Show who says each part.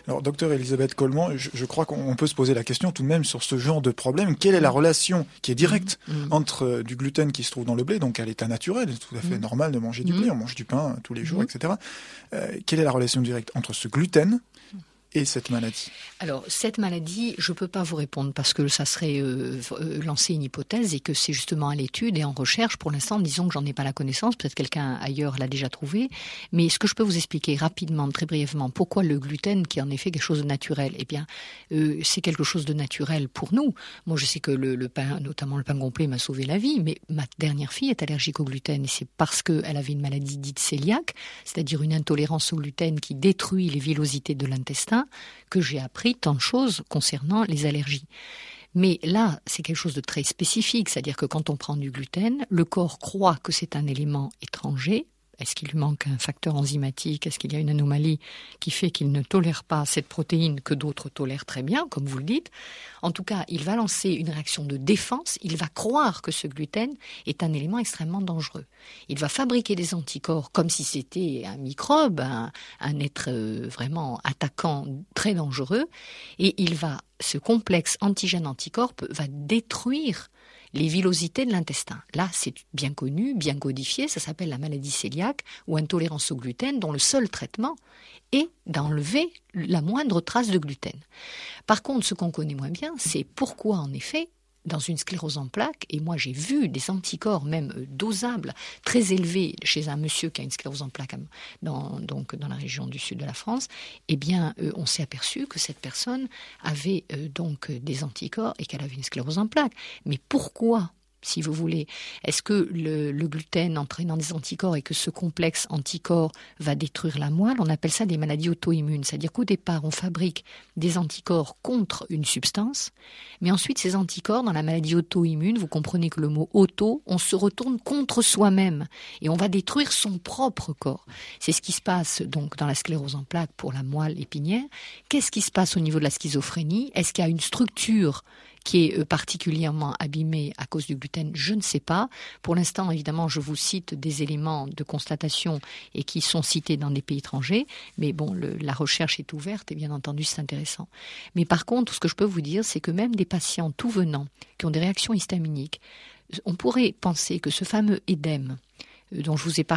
Speaker 1: Alors, docteur Elisabeth Coleman, je crois qu'on peut se poser la question tout de même sur ce genre de problème. Quelle est la relation qui est directe entre du gluten qui se trouve dans le blé, donc à l'état naturel, c'est tout à fait normal de manger du blé, on mange du pain tous les jours, etc. Quelle est la relation directe entre ce gluten et cette maladie?
Speaker 2: Alors, cette maladie, je ne peux pas vous répondre parce que ça serait lancer une hypothèse et que c'est justement à l'étude et en recherche. Pour l'instant, disons que j'en ai pas la connaissance. Peut-être quelqu'un ailleurs l'a déjà trouvé. Mais ce que je peux vous expliquer rapidement, très brièvement, pourquoi le gluten, qui est en effet quelque chose de naturel, eh bien, c'est quelque chose de naturel pour nous. Moi, je sais que le pain, notamment le pain complet, m'a sauvé la vie. Mais ma dernière fille est allergique au gluten et c'est parce qu'elle avait une maladie dite cœliaque, c'est-à-dire une intolérance au gluten qui détruit les villosités de l'intestin, que j'ai appris tant de choses concernant les allergies. Mais là, c'est quelque chose de très spécifique, c'est-à-dire que quand on prend du gluten, le corps croit que c'est un élément étranger. Est-ce qu'il lui manque un facteur enzymatique? Est-ce qu'il y a une anomalie qui fait qu'il ne tolère pas cette protéine que d'autres tolèrent très bien, comme vous le dites? En tout cas, il va lancer une réaction de défense. Il va croire que ce gluten est un élément extrêmement dangereux. Il va fabriquer des anticorps comme si c'était un microbe, un être vraiment attaquant très dangereux. Et ce complexe antigène-anticorps va détruire les villosités de l'intestin. Là, c'est bien connu, bien codifié, ça s'appelle la maladie cœliaque ou intolérance au gluten, dont le seul traitement est d'enlever la moindre trace de gluten. Par contre, ce qu'on connaît moins bien, c'est pourquoi, en effet, dans une sclérose en plaques, et moi j'ai vu des anticorps même dosables très élevés chez un monsieur qui a une sclérose en plaques dans la région du sud de la France, eh bien on s'est aperçu que cette personne avait donc des anticorps et qu'elle avait une sclérose en plaques. Mais pourquoi ? Si vous voulez, est-ce que le gluten entraînant des anticorps et que ce complexe anticorps va détruire la moelle? On appelle ça des maladies auto-immunes. C'est-à-dire qu'au départ, on fabrique des anticorps contre une substance, mais ensuite ces anticorps, dans la maladie auto-immune, vous comprenez que le mot auto, on se retourne contre soi-même et on va détruire son propre corps. C'est ce qui se passe donc dans la sclérose en plaques pour la moelle épinière. Qu'est-ce qui se passe au niveau de la schizophrénie? Est-ce qu'il y a une structure qui est particulièrement abîmée à cause du gluten? Je ne sais pas. Pour l'instant, évidemment, je vous cite des éléments de constatation et qui sont cités dans des pays étrangers. Mais bon, la recherche est ouverte et bien entendu, c'est intéressant. Mais par contre, ce que je peux vous dire, c'est que même des patients tout venant qui ont des réactions histaminiques, on pourrait penser que ce fameux édème dont je vous ai parlé